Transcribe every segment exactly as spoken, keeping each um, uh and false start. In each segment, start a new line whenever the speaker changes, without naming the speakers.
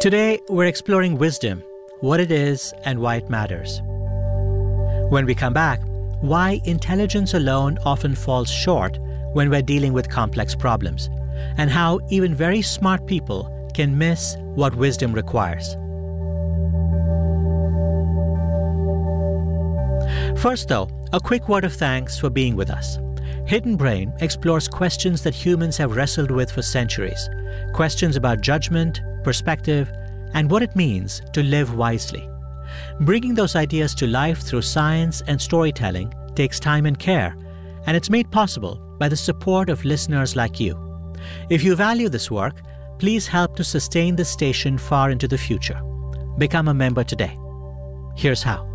Today, we're exploring wisdom, what it is and why it matters. When we come back, why intelligence alone often falls short when we're dealing with complex problems, and how even very smart people can miss what wisdom requires. First, though, a quick word of thanks for being with us. Hidden Brain explores questions that humans have wrestled with for centuries, questions about judgment, perspective, and what it means to live wisely. Bringing those ideas to life through science and storytelling takes time and care, and it's made possible by the support of listeners like you. If you value this work, please help to sustain the station far into the future. Become a member today. Here's how.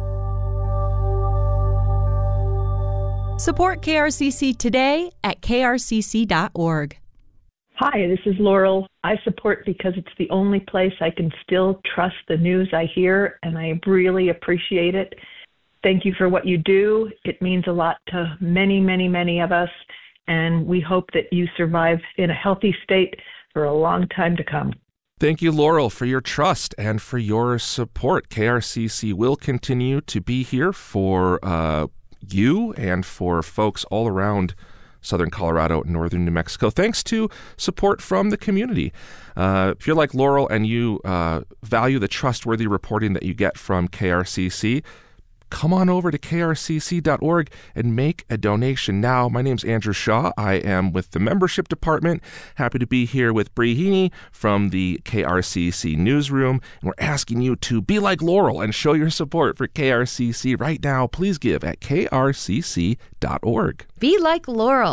Support K R C C today at k r c c dot org.
Hi, this is Laurel. I support because it's the only place I can still trust the news I hear, and I really appreciate it. Thank you for what you do. It means a lot to many, many, many of us, and we hope that you survive in a healthy state for a long time to come.
Thank you, Laurel, for your trust and for your support. K R C C will continue to be here for uh, you and for folks all around Southern Colorado, Northern New Mexico, thanks to support from the community. Uh, if you're like Laurel and you uh, value the trustworthy reporting that you get from K R C C, come on over to k r c c dot org and make a donation now. My name's Andrew Shaw. I am with the membership department. Happy to be here with Bree Heaney from the K R C C newsroom. And we're asking you to be like Laurel and show your support for K R C C right now. Please give at k r c c dot org.
Be like Laurel.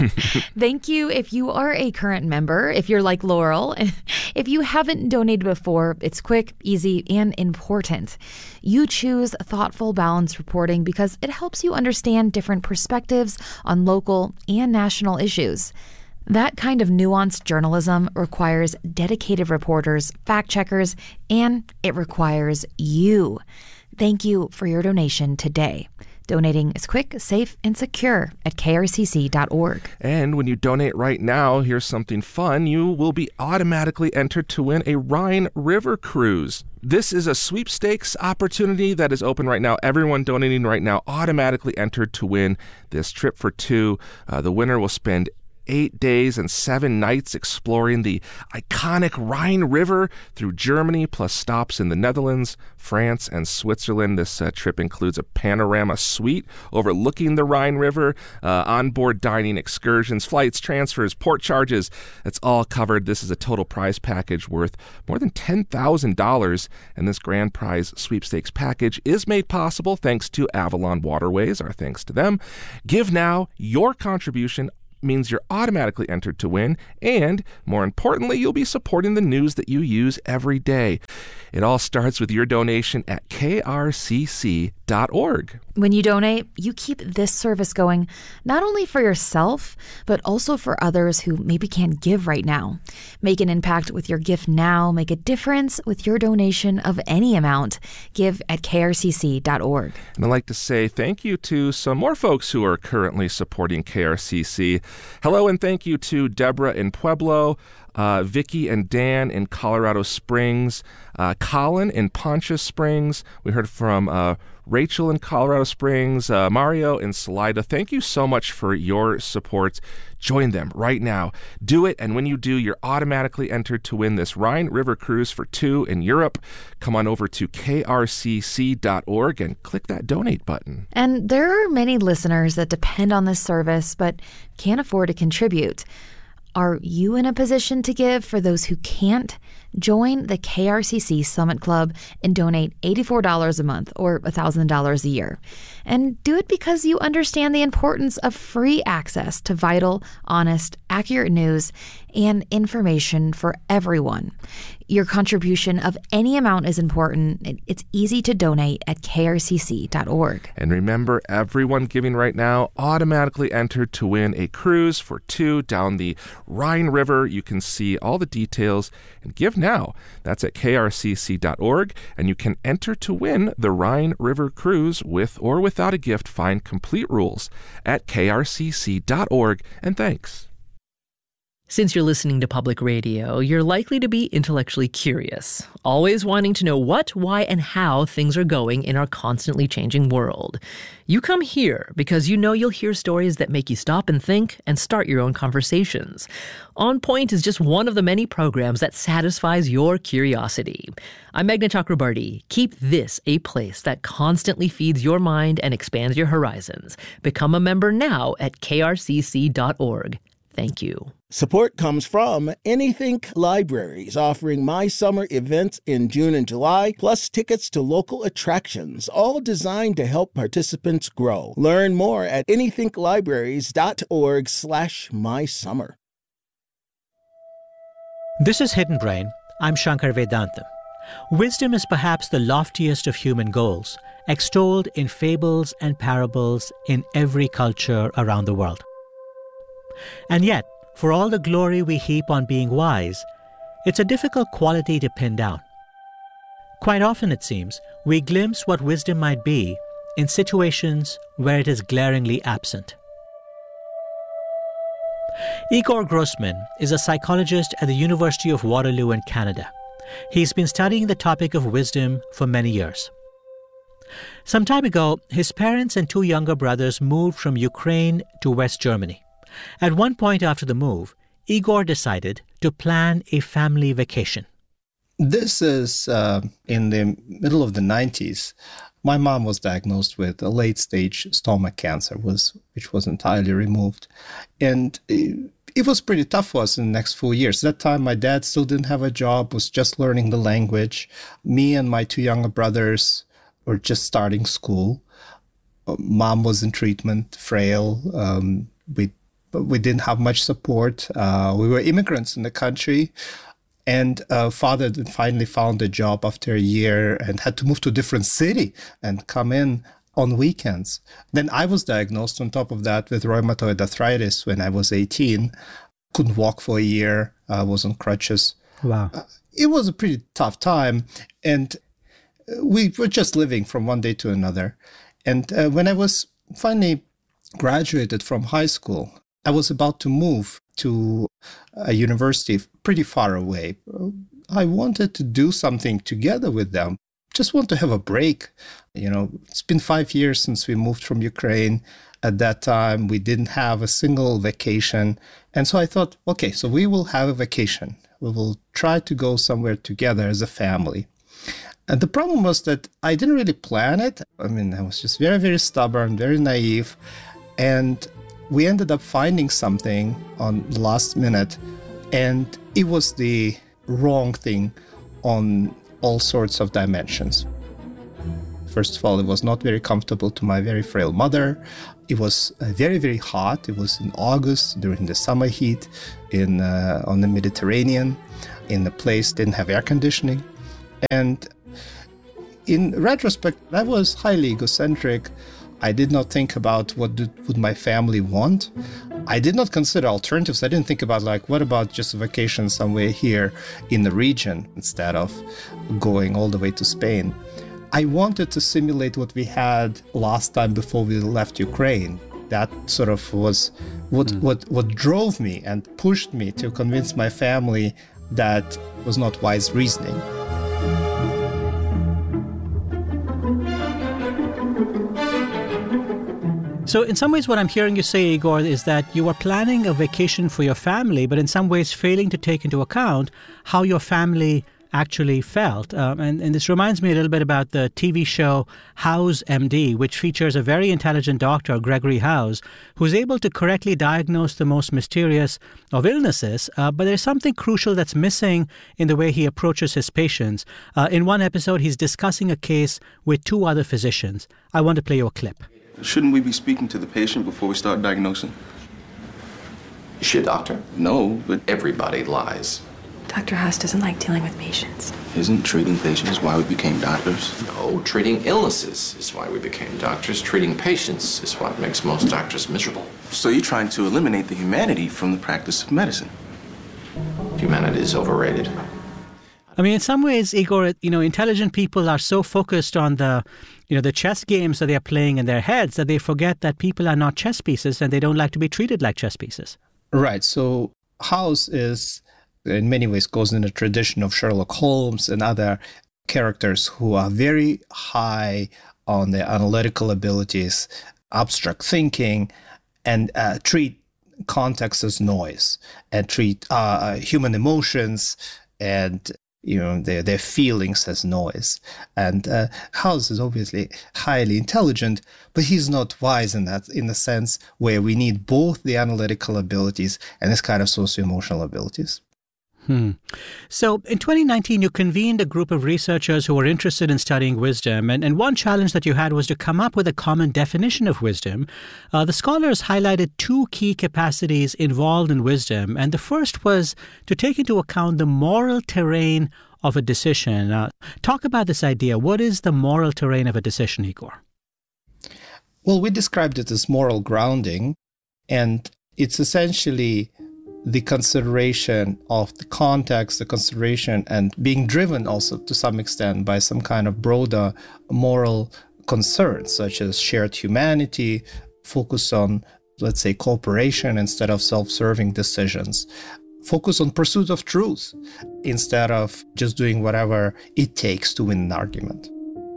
Thank you if you are a current member, if you're like Laurel. If you haven't donated before, it's quick, easy, and important. You choose thoughtful, balanced reporting because it helps you understand different perspectives on local and national issues. That kind of nuanced journalism requires dedicated reporters, fact checkers, and it requires you. Thank you for your donation today. Donating is quick, safe, and secure at k r c c dot org.
And when you donate right now, here's something fun. You will be automatically entered to win a Rhine River cruise. This is a sweepstakes opportunity that is open right now. Everyone donating right now automatically entered to win this trip for two. Uh, the winner will spend eight days and seven nights exploring the iconic Rhine River through Germany, plus stops in the Netherlands, France, and Switzerland. This uh, trip includes a panorama suite overlooking the Rhine River, uh, onboard dining, excursions, flights, transfers, port charges. It's all covered. This is a total prize package worth more than ten thousand dollars, and this grand prize sweepstakes package is made possible thanks to Avalon Waterways. Our thanks to them. Give now. Your contribution means you're automatically entered to win, and more importantly, you'll be supporting the news that you use every day. It all starts with your donation at k r c c dot org.
When you donate, you keep this service going, not only for yourself, but also for others who maybe can't give right now. Make an impact with your gift now. Make a difference with your donation of any amount. Give at k r c c dot org.
And I'd like to say thank you to some more folks who are currently supporting K R C C. Hello and thank you to Deborah in Pueblo, uh, Vicky and Dan in Colorado Springs, uh, Colin in Poncha Springs. We heard from uh, Rachel in Colorado Springs, uh, Mario in Salida. Thank you so much for your support. Join them right now. Do it, and when you do, you're automatically entered to win this Rhine River cruise for two in Europe. Come on over to k r c c dot org and click that donate button.
And there are many listeners that depend on this service but can't afford to contribute. Are you in a position to give for those who can't? Join the K R C C Summit Club and donate eighty-four dollars a month or one thousand dollars a year. And do it because you understand the importance of free access to vital, honest, accurate news and information for everyone. Your contribution of any amount is important. It's easy to donate at k r c c dot org.
And remember, everyone giving right now automatically entered to win a cruise for two down the Rhine River. You can see all the details and give now. That's at k r c c dot org, and you can enter to win the Rhine River cruise with or without a gift. Find complete rules at k r c c dot org, and thanks.
Since you're listening to public radio, you're likely to be intellectually curious, always wanting to know what, why, and how things are going in our constantly changing world. You come here because you know you'll hear stories that make you stop and think and start your own conversations. On Point is just one of the many programs that satisfies your curiosity. I'm Meghna Chakrabarty. Keep this a place that constantly feeds your mind and expands your horizons. Become a member now at k r c c dot org. Thank you.
Support comes from Anythink Libraries, offering My Summer events in June and July, plus tickets to local attractions, all designed to help participants grow. Learn more at anythinklibraries.org slash my summer.
This is Hidden Brain. I'm Shankar Vedantam. Wisdom is perhaps the loftiest of human goals, extolled in fables and parables in every culture around the world. And yet, for all the glory we heap on being wise, it's a difficult quality to pin down. Quite often, it seems, we glimpse what wisdom might be in situations where it is glaringly absent. Igor Grossman is a psychologist at the University of Waterloo in Canada. He's been studying the topic of wisdom for many years. Some time ago, his parents and two younger brothers moved from Ukraine to West Germany. At one point after the move, Igor decided to plan a family vacation.
This is uh, in the middle of the nineties. My mom was diagnosed with a late-stage stomach cancer, was which was entirely removed. And it, it was pretty tough for us in the next four years. At that time, my dad still didn't have a job, was just learning the language. Me and my two younger brothers were just starting school. Mom was in treatment, frail. Um, we But we didn't have much support. Uh, we were immigrants in the country. And uh, father finally found a job after a year and had to move to a different city and come in on weekends. Then I was diagnosed on top of that with rheumatoid arthritis when I was eighteen. Couldn't walk for a year. I uh, was on crutches.
Wow.
Uh, it was a pretty tough time. And we were just living from one day to another. And uh, when I was finally graduated from high school, I was about to move to a university pretty far away. I wanted to do something together with them. Just want to have a break. You know, it's been five years since we moved from Ukraine. At that time, we didn't have a single vacation. And so I thought, okay, so we will have a vacation. We will try to go somewhere together as a family. And the problem was that I didn't really plan it. I mean, I was just very, very stubborn, very naive. And we ended up finding something on the last minute, and it was the wrong thing on all sorts of dimensions. First of all, it was not very comfortable to my very frail mother. It was uh, very, very hot. It was in August during the summer heat in uh, on the Mediterranean. In the place didn't have air conditioning. And in retrospect, I was highly egocentric. I did not think about what did, would my family want. I did not consider alternatives. I didn't think about, like, what about just a vacation somewhere here in the region instead of going all the way to Spain. I wanted to simulate what we had last time before we left Ukraine. That sort of was what, mm. what, what drove me and pushed me to convince my family that was not wise reasoning.
So in some ways, what I'm hearing you say, Igor, is that you were planning a vacation for your family, but in some ways failing to take into account how your family actually felt. Um, and, and this reminds me a little bit about the T V show House M D, which features a very intelligent doctor, Gregory House, who's able to correctly diagnose the most mysterious of illnesses. Uh, but there's something crucial that's missing in the way he approaches his patients. Uh, in one episode, he's discussing a case with two other physicians. I want to play you a clip.
Shouldn't we be speaking to the patient before we start diagnosing?
Is she a doctor?
No, but
Everybody lies.
Doctor Haas doesn't like dealing with patients.
Isn't treating patients why we became doctors?
No, treating illnesses is why we became doctors. Treating patients is what makes most doctors miserable.
So you're trying to eliminate the humanity from the practice of medicine?
Humanity is overrated.
I mean, in some ways, Igor, you know, intelligent people are so focused on the, you know, the chess games that they are playing in their heads that they forget that people are not chess pieces and they don't like to be treated like chess pieces.
Right. So House is, in many ways, goes in the tradition of Sherlock Holmes and other characters who are very high on their analytical abilities, abstract thinking, and uh, treat context as noise, and treat uh, human emotions and you know their their feelings as noise. And uh, House is obviously highly intelligent, but he's not wise in that in the sense where we need both the analytical abilities and this kind of socio-emotional abilities.
Hmm. So in twenty nineteen, you convened a group of researchers who were interested in studying wisdom. And, and one challenge that you had was to come up with a common definition of wisdom. Uh, the scholars highlighted two key capacities involved in wisdom. And the first was to take into account the moral terrain of a decision. Uh, talk about this idea. What is the moral terrain of a decision, Igor?
Well, we described it as moral grounding. And it's essentially the consideration of the context, the consideration, and being driven also to some extent by some kind of broader moral concerns, such as shared humanity, focus on, let's say, cooperation instead of self-serving decisions, focus on pursuit of truth instead of just doing whatever it takes to win an argument.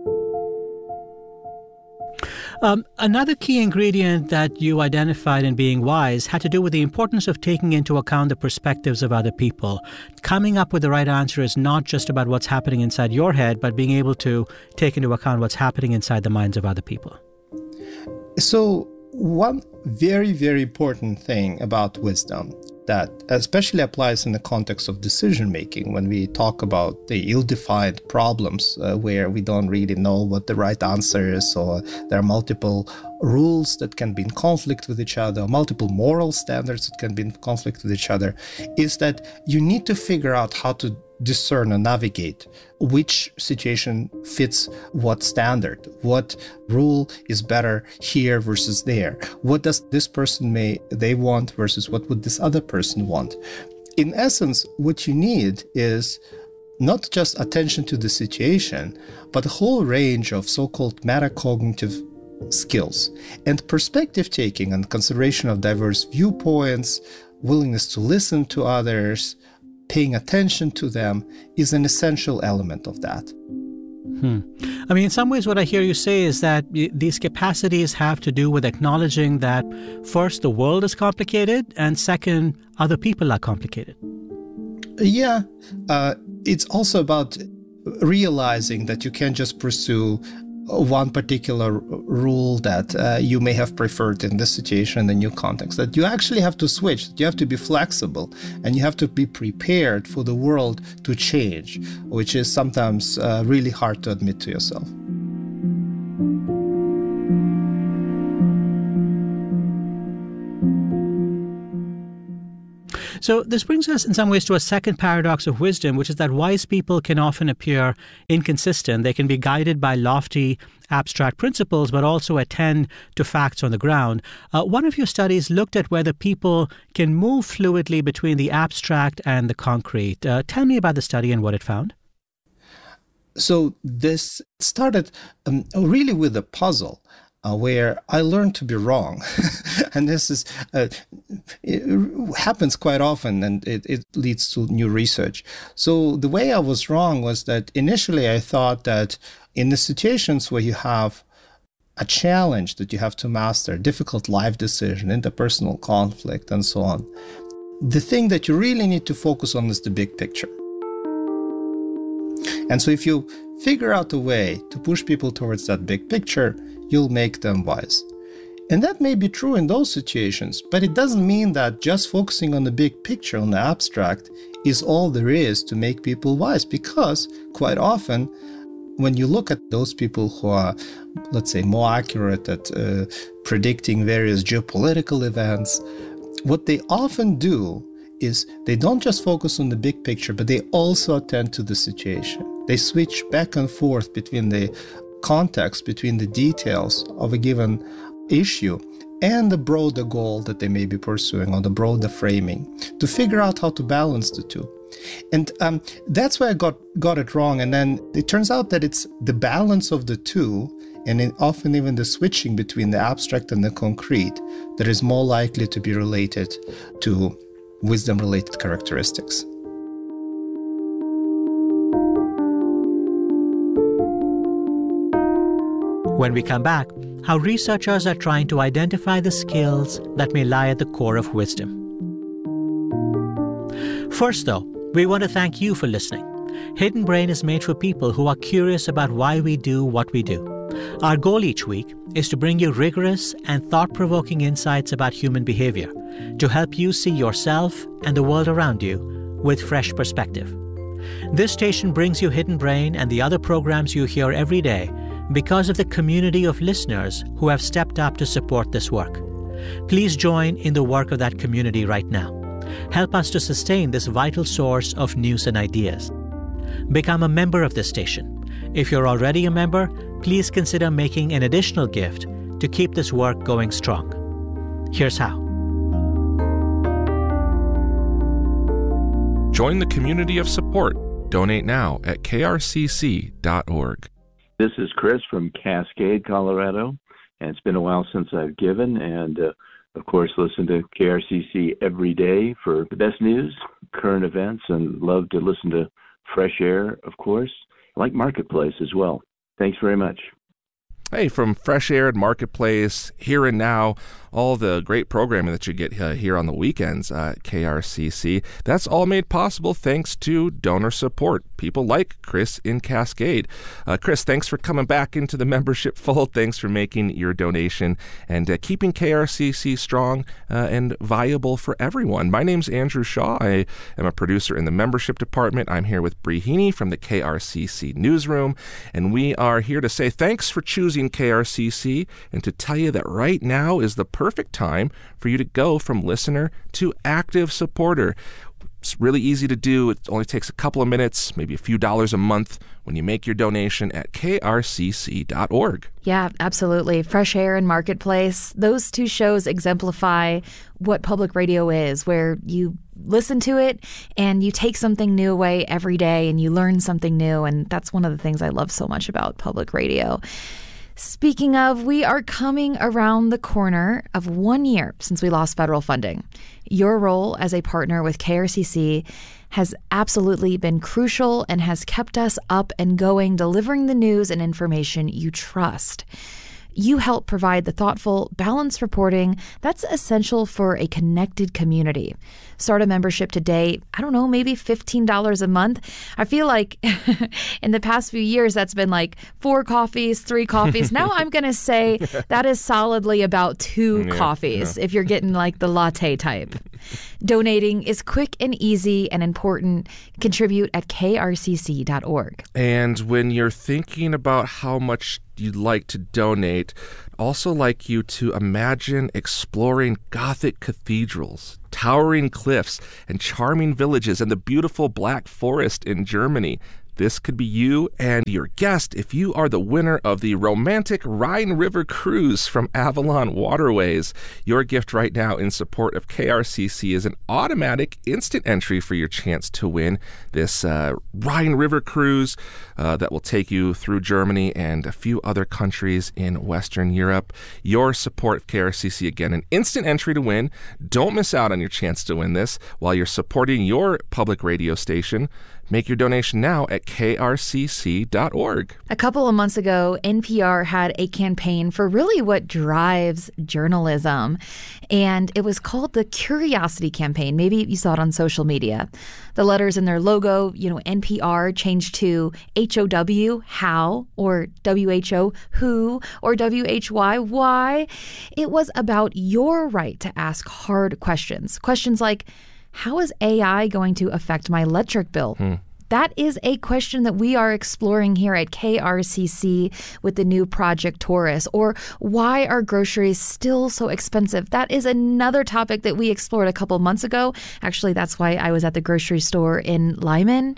Um, another key ingredient that you identified in being wise had to do with the importance of taking into account the perspectives of other people. Coming up with the right answer is not just about what's happening inside your head, but being able to take into account what's happening inside the minds of other people.
So one very, very important thing about wisdom that especially applies in the context of decision-making when we talk about the ill-defined problems uh, where we don't really know what the right answer is, or there are multiple rules that can be in conflict with each other, multiple moral standards that can be in conflict with each other, is that you need to figure out how to discern and navigate which situation fits what standard, what rule is better here versus there, what does this person may they want versus what would this other person want. In essence, what you need is not just attention to the situation, but a whole range of so-called metacognitive skills and perspective taking and consideration of diverse viewpoints, willingness to listen to others, paying attention to them is an essential element of that.
Hmm. I mean, in some ways, what I hear you say is that these capacities have to do with acknowledging that, first, the world is complicated, and second, other people are complicated.
Yeah. Uh, it's also about realizing that you can't just pursue one particular rule that uh, you may have preferred in this situation, in the new context, that you actually have to switch, that you have to be flexible, and you have to be prepared for the world to change, which is sometimes uh, really hard to admit to yourself.
So this brings us in some ways to a second paradox of wisdom, which is that wise people can often appear inconsistent. They can be guided by lofty, abstract principles, but also attend to facts on the ground. Uh, one of your studies looked at whether people can move fluidly between the abstract and the concrete. Uh, tell me about the study and what it found.
So this started um, really with a puzzle. Uh, where I learned to be wrong. And this is uh, it happens quite often, and it, it leads to new research. So the way I was wrong was that initially I thought that in the situations where you have a challenge that you have to master, difficult life decision, interpersonal conflict, and so on, the thing that you really need to focus on is the big picture. And so if you figure out a way to push people towards that big picture, you'll make them wise. And that may be true in those situations, but it doesn't mean that just focusing on the big picture, on the abstract, is all there is to make people wise, because quite often, when you look at those people who are, let's say, more accurate at uh, predicting various geopolitical events, what they often do is they don't just focus on the big picture, but they also attend to the situation. They switch back and forth between the context, between the details of a given issue and the broader goal that they may be pursuing, or the broader framing, to figure out how to balance the two. And um, that's where I got, got it wrong. And then it turns out that it's the balance of the two, and it, often even the switching between the abstract and the concrete, that is more likely to be related to wisdom-related characteristics.
When we come back, how researchers are trying to identify the skills that may lie at the core of wisdom. First, though, we want to thank you for listening. Hidden Brain is made for people who are curious about why we do what we do. Our goal each week is to bring you rigorous and thought-provoking insights about human behavior to help you see yourself and the world around you with fresh perspective. This station brings you Hidden Brain and the other programs you hear every day because of the community of listeners who have stepped up to support this work. Please join in the work of that community right now. Help us to sustain this vital source of news and ideas. Become a member of this station. If you're already a member, please consider making an additional gift to keep this work going strong. Here's how.
Join the community of support. Donate now at k r c c dot org.
This is Chris from Cascade, Colorado, and it's been a while since I've given, and uh, of course listen to K R C C every day for the best news, current events, and love to listen to Fresh Air, of course. I like Marketplace as well. Thanks very much.
Hey, from Fresh Air and Marketplace, Here and Now, all the great programming that you get uh, here on the weekends uh, at K R C C, that's all made possible thanks to donor support. People like Chris in Cascade. Uh, Chris, thanks for coming back into the membership fold. Thanks for making your donation and uh, keeping K R C C strong uh, and viable for everyone. My name's Andrew Shaw. I am a producer in the membership department. I'm here with Bree Heaney from the K R C C newsroom, and we are here to say thanks for choosing K R C C and to tell you that right now is the perfect time for you to go from listener to active supporter. It's really easy to do. It only takes a couple of minutes, maybe a few dollars a month when you make your donation at k r c c dot org.
Yeah, absolutely. Fresh Air and Marketplace, those two shows exemplify what public radio is, where you listen to it and you take something new away every day and you learn something new. And that's one of the things I love so much about public radio. Speaking of, we are coming around the corner of one year since we lost federal funding. Your role as a partner with K R C C has absolutely been crucial and has kept us up and going, delivering the news and information you trust. You help provide the thoughtful, balanced reporting that's essential for a connected community. Start a membership today. I don't know, maybe fifteen dollars a month. I feel like in the past few years, that's been like four coffees, three coffees. Now I'm going to say that is solidly about two yeah, coffees yeah. if you're getting like the latte type. Donating is quick and easy and important. Contribute at k r c c dot org.
And when you're thinking about how much you'd like to donate, also like you to imagine exploring Gothic cathedrals, towering cliffs, and charming villages, and the beautiful Black Forest in Germany. This could be you and your guest if you are the winner of the romantic Rhine River Cruise from Avalon Waterways. Your gift right now in support of K R C C is an automatic instant entry for your chance to win this uh, Rhine River Cruise uh, that will take you through Germany and a few other countries in Western Europe. Your support of K R C C, again, an instant entry to win. Don't miss out on your chance to win this while you're supporting your public radio station. Make your donation now at k r c c dot org.
A couple of months ago, N P R had a campaign for really what drives journalism, and it was called the Curiosity Campaign. Maybe you saw it on social media. The letters in their logo, you know, N P R changed to H O W, how, or W H O, who, or W H Y, why. It was about your right to ask hard questions. Questions like, how is A I going to affect my electric bill? Hmm. That is a question that we are exploring here at K R C C with the new Project Taurus. Or why are groceries still so expensive? That is another topic that we explored a couple months ago. Actually, that's why I was at the grocery store in Lyman.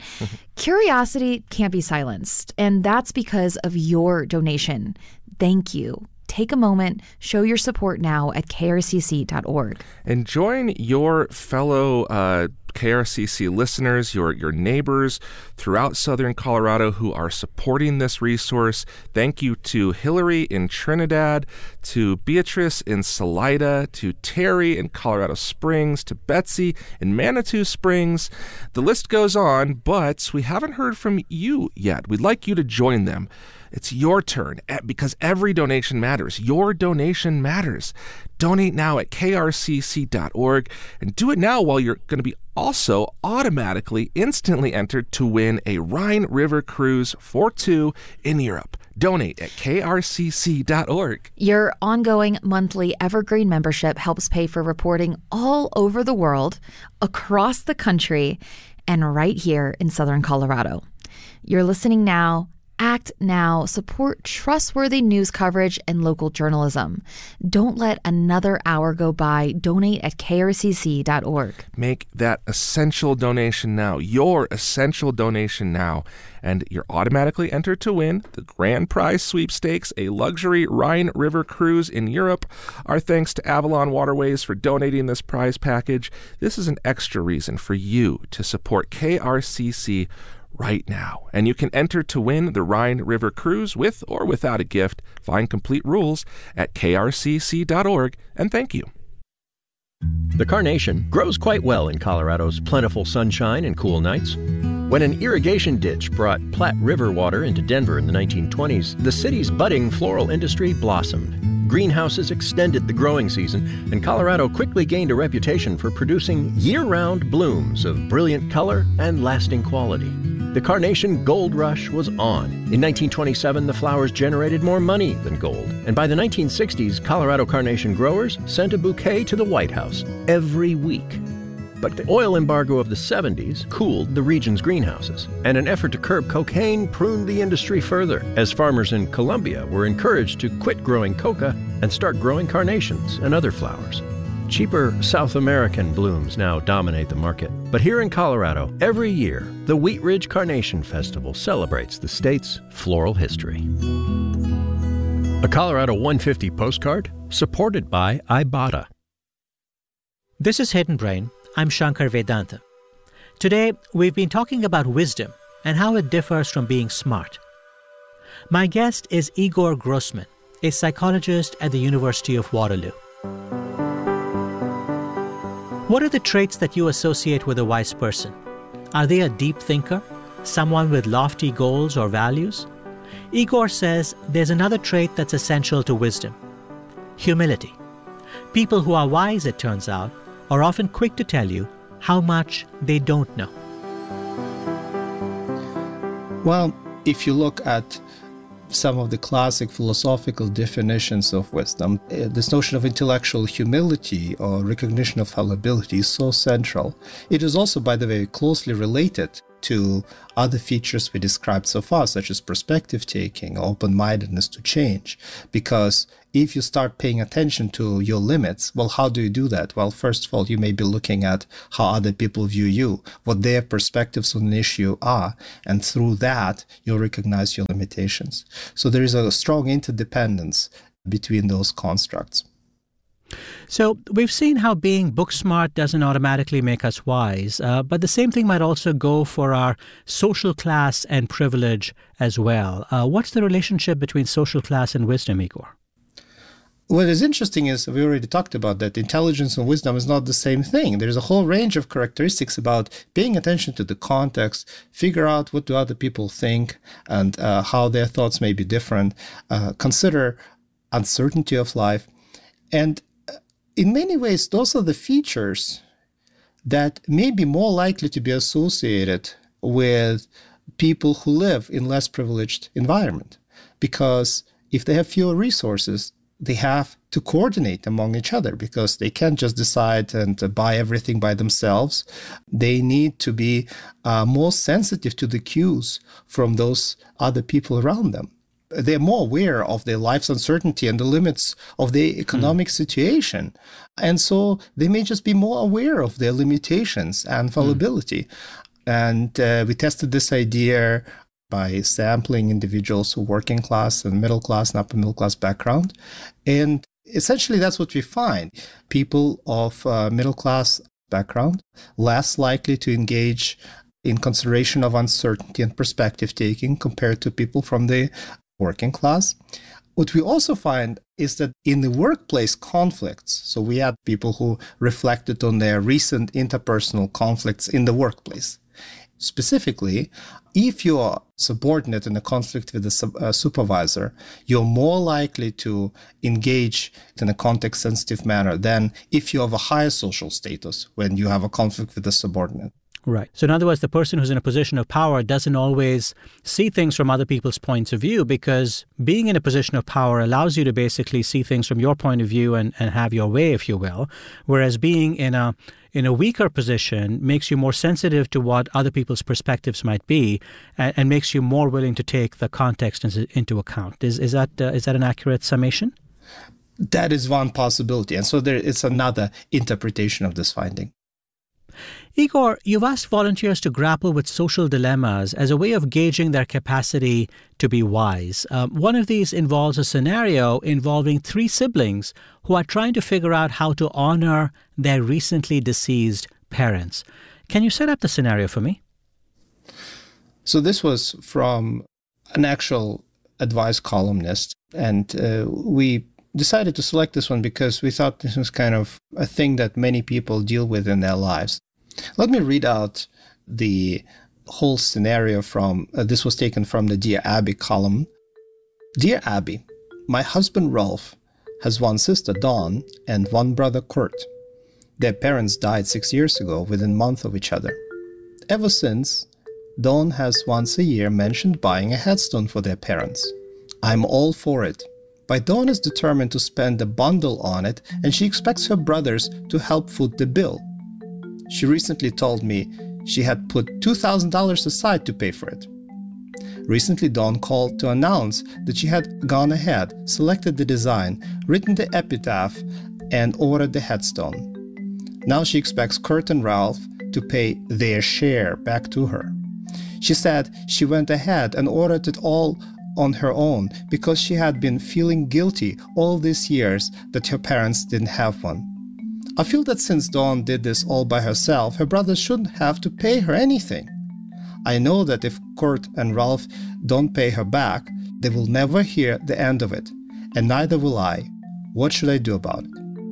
Curiosity can't be silenced, and that's because of your donation. Thank you. take a moment, show your support now at K R C C dot org.
And join your fellow uh, K R C C listeners, your your neighbors throughout southern Colorado who are supporting this resource. Thank you to Hillary in Trinidad, to Beatrice in Salida, to Terry in Colorado Springs, to Betsy in Manitou Springs. The list goes on, but we haven't heard from you yet. We'd like you to join them. It's your turn, because every donation matters. Your donation matters. Donate now at K R C C dot org, and do it now while you're going to be also automatically, instantly entered to win a Rhine River cruise for two in Europe. Donate at K R C C dot org.
Your ongoing monthly Evergreen membership helps pay for reporting all over the world, across the country, and right here in Southern Colorado. You're listening now. Act now. Support trustworthy news coverage and local journalism. Don't let another hour go by. Donate at K R C C dot org.
Make that essential donation now, your essential donation now, and you're automatically entered to win the grand prize sweepstakes, a luxury Rhine River cruise in Europe. Our thanks to Avalon Waterways for donating this prize package. This is an extra reason for you to support K R C C right now. And you can enter to win the Rhine River cruise with or without a gift. Find complete rules at K R C C dot org, and thank you.
The carnation grows quite well in Colorado's plentiful sunshine and cool nights. When an irrigation ditch brought Platte River water into Denver in the nineteen twenties, the city's budding floral industry blossomed. Greenhouses extended the growing season, and Colorado quickly gained a reputation for producing year-round blooms of brilliant color and lasting quality. The carnation gold rush was on. In nineteen twenty-seven, the flowers generated more money than gold, and by the nineteen sixties, Colorado carnation growers sent a bouquet to the White House every week. But the oil embargo of the seventies cooled the region's greenhouses, and an effort to curb cocaine pruned the industry further, as farmers in Colombia were encouraged to quit growing coca and start growing carnations and other flowers. Cheaper South American blooms now dominate the market. But here in Colorado, every year, the Wheat Ridge Carnation Festival celebrates the state's floral history. A Colorado one fifty postcard supported by Ibotta.
This is Hidden Brain. I'm Shankar Vedanta. Today, we've been talking about wisdom and how it differs from being smart. My guest is Igor Grossman, a psychologist at the University of Waterloo. What are the traits that you associate with a wise person? Are they a deep thinker, someone with lofty goals or values? Igor says there's another trait that's essential to wisdom: humility. People who are wise, it turns out, are often quick to tell you how much they don't know.
Well, if you look at some of the classic philosophical definitions of wisdom, this notion of intellectual humility or recognition of fallibility is so central. It is also, by the way, closely related to other features we described so far, such as perspective taking, open-mindedness to change. Because if you start paying attention to your limits, well, how do you do that? Well, first of all, you may be looking at how other people view you, what their perspectives on an issue are, and through that, you'll recognize your limitations. So there is a strong interdependence between those constructs.
So we've seen how being book smart doesn't automatically make us wise, uh, but the same thing might also go for our social class and privilege as well. Uh, what's the relationship between social class and wisdom, Igor?
What is interesting is, we already talked about that intelligence and wisdom is not the same thing. There's a whole range of characteristics about paying attention to the context, figure out what do other people think and uh, how their thoughts may be different, uh, consider uncertainty of life. And in many ways, those are the features that may be more likely to be associated with people who live in less privileged environment. Because if they have fewer resources, they have to coordinate among each other because they can't just decide and uh, buy everything by themselves. They need to be uh, more sensitive to the cues from those other people around them. They're more aware of their life's uncertainty and the limits of their economic mm. situation. And so they may just be more aware of their limitations and fallibility. Mm. And uh, we tested this idea by sampling individuals who working class and middle class and upper middle class background. And essentially, that's what we find. People of uh, middle class background, less likely to engage in consideration of uncertainty and perspective taking compared to people from the working class. What we also find is that in the workplace conflicts, so we had people who reflected on their recent interpersonal conflicts in the workplace. Specifically, if you're subordinate in a conflict with a sub, uh, supervisor, you're more likely to engage in a context-sensitive manner than if you have a higher social status when you have a conflict with a subordinate.
Right. So in other words, the person who's in a position of power doesn't always see things from other people's points of view, because being in a position of power allows you to basically see things from your point of view and, and have your way, if you will. Whereas being in a in a weaker position makes you more sensitive to what other people's perspectives might be, and, and makes you more willing to take the context into account. Is is that uh, is that an accurate summation?
That is one possibility. And so there is another interpretation of this finding.
Igor, you've asked volunteers to grapple with social dilemmas as a way of gauging their capacity to be wise. Um, one of these involves a scenario involving three siblings who are trying to figure out how to honor their recently deceased parents. Can you set up the scenario for me?
So this was from an actual advice columnist, and uh, we decided to select this one because we thought this was kind of a thing that many people deal with in their lives. Let me read out the whole scenario from, uh, this was taken from the Dear Abby column. Dear Abby, my husband Ralph has one sister, Dawn, and one brother, Kurt. Their parents died six years ago within a month of each other. Ever since, Dawn has once a year mentioned buying a headstone for their parents. I'm all for it. But Dawn is determined to spend a bundle on it, and she expects her brothers to help foot the bill. She recently told me she had put two thousand dollars aside to pay for it. Recently, Dawn called to announce that she had gone ahead, selected the design, written the epitaph, and ordered the headstone. Now she expects Kurt and Ralph to pay their share back to her. She said she went ahead and ordered it all on her own because she had been feeling guilty all these years that her parents didn't have one. I feel that since Dawn did this all by herself, her brothers shouldn't have to pay her anything. I know that if Kurt and Ralph don't pay her back, they will never hear the end of it, and neither will I. What should I do about it?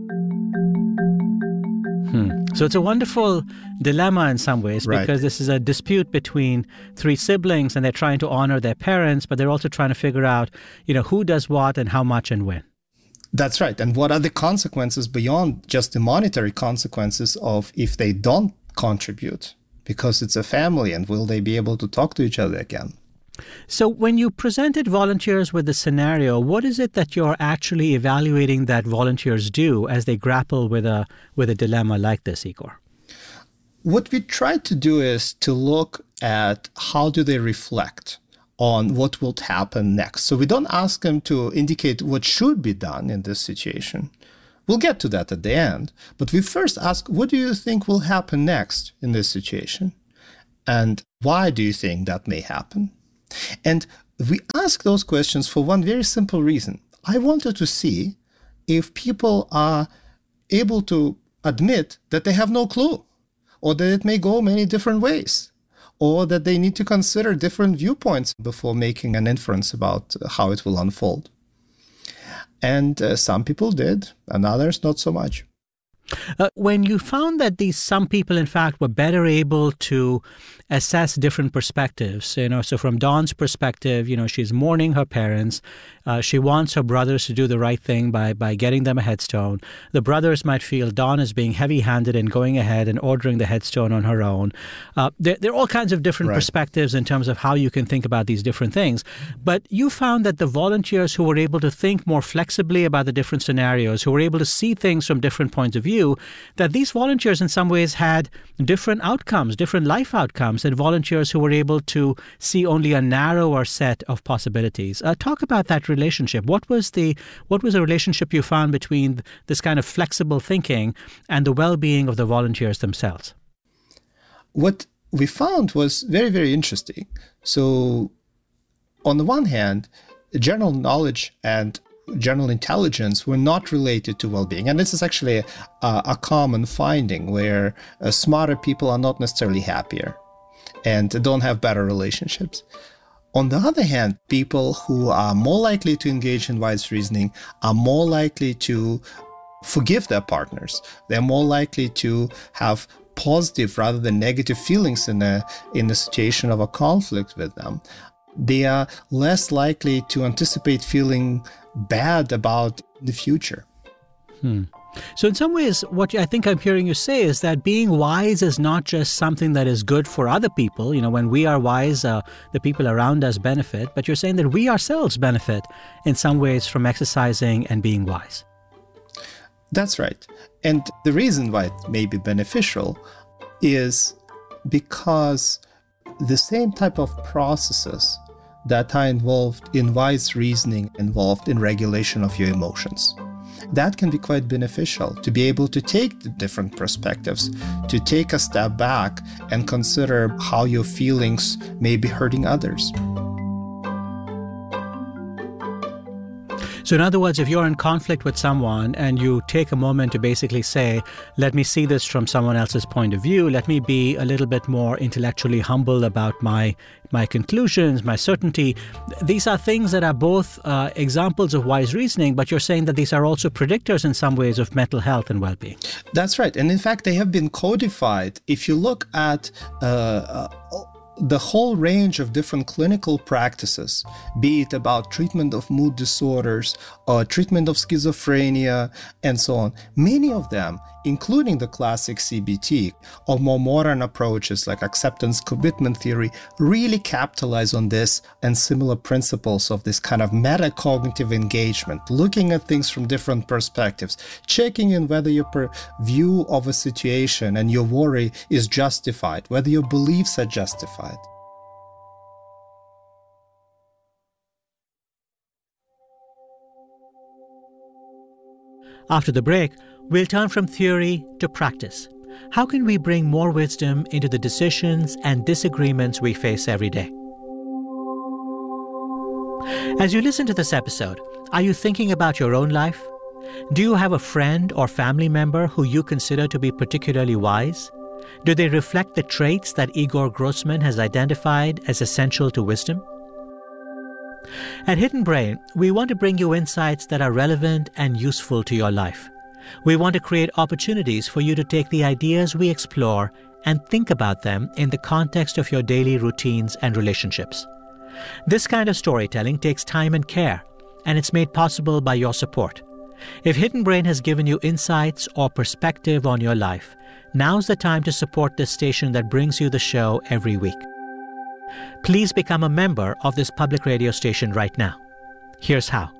Hmm. So it's a wonderful dilemma in some ways,
Right.
because this is a dispute between three siblings, and they're trying to honor their parents, but they're also trying to figure out, you know, who does what and how much and when.
That's right. And what are the consequences beyond just the monetary consequences of if they don't contribute? Because it's a family, and will they be able to talk to each other again?
So when you presented volunteers with the scenario, what is it that you're actually evaluating that volunteers do as they grapple with a with a dilemma like this, Igor?
What we try to do is to look at how do they reflect on what will happen next. So we don't ask them to indicate what should be done in this situation. We'll get to that at the end. But we first ask, what do you think will happen next in this situation? And why do you think that may happen? And we ask those questions for one very simple reason. I wanted to see if people are able to admit that they have no clue, or that it may go many different ways, or that they need to consider different viewpoints before making an inference about how it will unfold. And uh, some people did, and others not so much.
Uh, when you found that these some people, in fact, were better able to assess different perspectives, you know, so from Dawn's perspective, you know, she's mourning her parents. Uh, she wants her brothers to do the right thing by by getting them a headstone. The brothers might feel Dawn is being heavy-handed and going ahead and ordering the headstone on her own. Uh, there, there are all kinds of different
Right.
perspectives in terms of how you can think about these different things. But you found that the volunteers who were able to think more flexibly about the different scenarios, who were able to see things from different points of view, that these volunteers in some ways had different outcomes, different life outcomes than volunteers who were able to see only a narrower set of possibilities. Uh, talk about that relationship. What was the what was the relationship you found between this kind of flexible thinking and the well-being of the volunteers themselves?
What we found was very, very interesting. So On the one hand, general knowledge and general intelligence were not related to well-being. And this is actually a, a common finding where uh, smarter people are not necessarily happier and don't have better relationships. On the other hand, people who are more likely to engage in wise reasoning are more likely to forgive their partners. They're more likely to have positive rather than negative feelings in a, in the situation of a conflict with them. They are less likely to anticipate feeling bad about the future.
Hmm. So in some ways, what I think I'm hearing you say is that being wise is not just something that is good for other people. You know, when we are wise, uh, the people around us benefit, but you're saying that we ourselves benefit in some ways from exercising and being wise.
That's right. And the reason why it may be beneficial is because the same type of processes that are involved in wise reasoning involved in regulation of your emotions. That can be quite beneficial to be able to take the different perspectives, to take a step back and consider how your feelings may be hurting others.
So in other words, if you're in conflict with someone and you take a moment to basically say, let me see this from someone else's point of view, let me be a little bit more intellectually humble about my my conclusions, my certainty, these are things that are both uh, examples of wise reasoning, but you're saying that these are also predictors in some ways of mental health and well-being.
That's right. And in fact, they have been codified. If you look at uh, uh, the whole range of different clinical practices, be it about treatment of mood disorders or treatment of schizophrenia and so on, many of them, including the classic C B T or more modern approaches like acceptance commitment theory, really capitalize on this and similar principles of this kind of metacognitive engagement, looking at things from different perspectives, checking in whether your per- view of a situation and your worry is justified, whether your beliefs are justified.
After the break, we'll turn from theory to practice. How can we bring more wisdom into the decisions and disagreements we face every day? As you listen to this episode, are you thinking about your own life? Do you have a friend or family member who you consider to be particularly wise? Do they reflect the traits that Igor Grossman has identified as essential to wisdom? At Hidden Brain, we want to bring you insights that are relevant and useful to your life. We want to create opportunities for you to take the ideas we explore and think about them in the context of your daily routines and relationships. This kind of storytelling takes time and care, and it's made possible by your support. If Hidden Brain has given you insights or perspective on your life, now's the time to support this station that brings you the show every week. Please become a member of this public radio station right now. Here's how.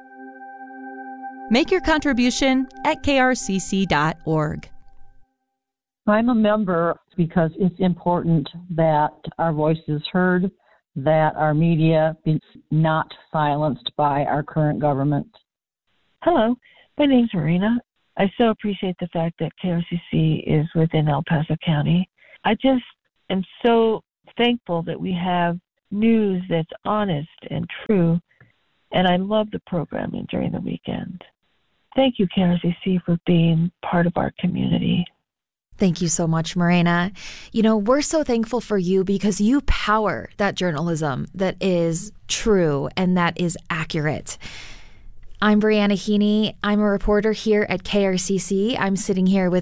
Make your contribution at k r c c dot org.
I'm a member because it's important that our voice is heard, that our media is not silenced by our current government.
Hello, my name's Marina. I so appreciate the fact that K R C C is within El Paso County. I just am so thankful that we have news that's honest and true, and I love the programming during the weekend. Thank you, K R C C, for being part of our community.
Thank you so much, Morena. You know, we're so thankful for you because you power that journalism that is true and that is accurate. I'm Brianna Heaney. I'm a reporter here at K R C C. I'm sitting here with